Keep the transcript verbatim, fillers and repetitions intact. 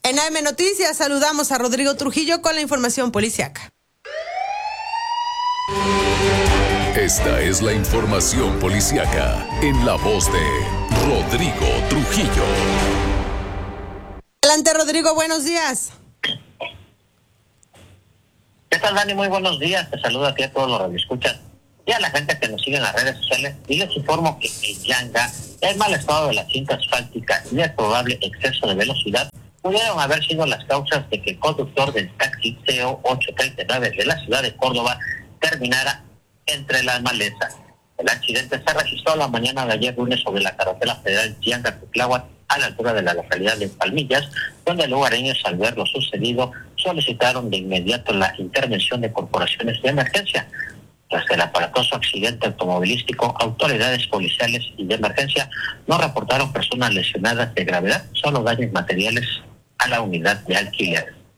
En A M Noticias saludamos a Rodrigo Trujillo con la información policiaca. Esta es la información policiaca en la voz de Rodrigo Trujillo. Adelante, Rodrigo, buenos días. ¿Qué tal, Dani? Muy buenos días. Te saludo aquí a todos los radioescuchas y a la gente que nos sigue en las redes sociales. Y les informo que en Yanga, el mal estado de la cinta asfáltica y el probable exceso de velocidad pudieron haber sido las causas de que el conductor del taxi C O ocho treinta y nueve de la ciudad de Córdoba terminara entre las malezas. El accidente se registró la mañana de ayer lunes sobre la carretera federal Yanga-Cuitláhuac, a la altura de la localidad de Palmillas, donde lugareños, al ver lo sucedido, solicitaron de inmediato la intervención de corporaciones de emergencia. Tras el aparatoso accidente automovilístico, autoridades policiales y de emergencia no reportaron personas lesionadas de gravedad, solo daños materiales a la unidad de alquiler.